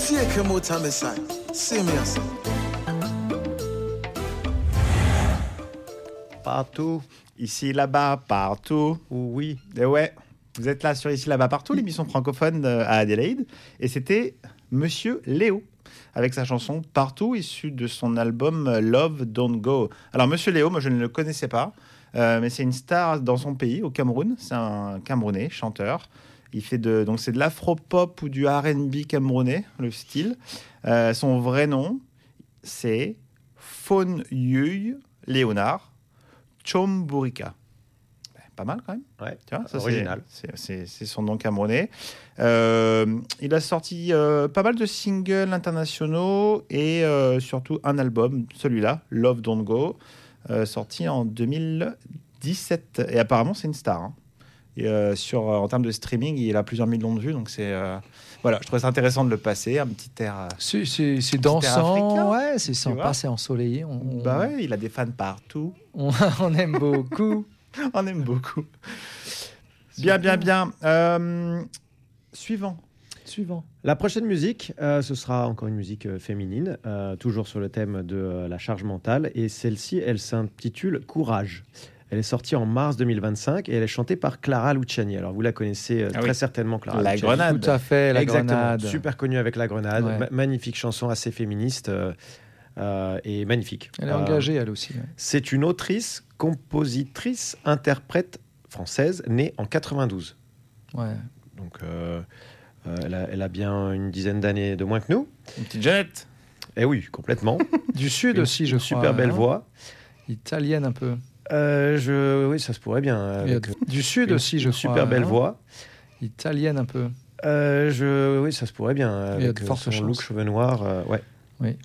Take him out of my sight. See me, I say. Partout, ici, là-bas, partout. Oui. Et ouais, vous êtes là sur Ici, là-bas, partout, l'émission francophone à Adélaïde. Et c'était Monsieur Léo, avec sa chanson Partout, issue de son album Love Don't Go. Alors, Monsieur Léo, moi, je ne le connaissais pas, mais c'est une star dans son pays, au Cameroun. C'est un Camerounais, chanteur. Il fait donc c'est de l'afro-pop ou du R&B camerounais, le style. Son vrai nom, c'est Fonyuy Léonard Chomburika. Pas mal quand même. Ouais, tu vois, ça, original. C'est son nom camerounais. Il a sorti pas mal de singles internationaux et surtout un album, celui-là, Love Don't Go, sorti en 2017. Et apparemment, c'est une star. Hein. Et, en termes de streaming, il a plusieurs millions de vues. Donc, voilà, je trouvais ça intéressant de le passer. Un petit air. C'est dansant, ouais, c'est sympa, c'est ensoleillé. Bah ouais, il a des fans partout. On aime beaucoup. On aime beaucoup. Bien. Suivant. La prochaine musique, ce sera encore une musique féminine, toujours sur le thème de la charge mentale. Et celle-ci, elle s'intitule Courage. Elle est sortie en mars 2025 et elle est chantée par Clara Luciani. Alors, vous la connaissez très certainement, Clara La Luciani. Grenade. Tout à fait, la Exactement. Grenade. Super connue avec La Grenade. Ouais. Magnifique chanson, assez féministe et magnifique. Elle est engagée, elle aussi. Ouais. C'est une autrice, compositrice, interprète française, née en 92. Ouais. Donc, elle a bien une dizaine d'années de moins que nous. Une petite Jeannette. Eh oui, complètement. Du Sud aussi, je crois. Super belle voix. Italienne un peu. Oui, ça se pourrait bien. Du Sud aussi, je crois. Super belle voix. Italienne un peu. Oui, ça se pourrait bien. Il y a Avec de fortes son chances. look cheveux noirs. Ouais. Oui.